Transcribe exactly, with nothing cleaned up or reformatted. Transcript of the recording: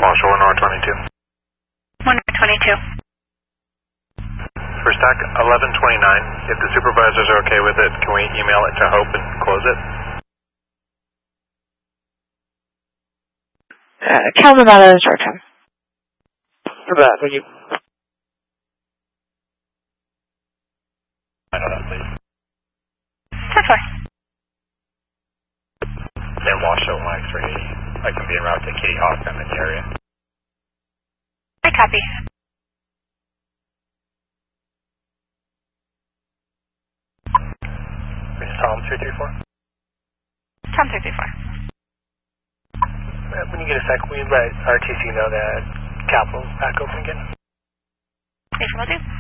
Shore, Nora twenty-two. one twenty-two. For stack eleven twenty-nine, if the supervisors are okay with it, can we email it to Hope and close it? Uh, Calvin Valley is short term. For that, thank you. I know that, please. ten four. Then Washoe one X three eighty. I can be en route to Kitty Hawk. I'm in the area. I copy. This is Tom three three four. Tom three three four. When you get a sec, we let R T C know that Capital's back open again. Station will do.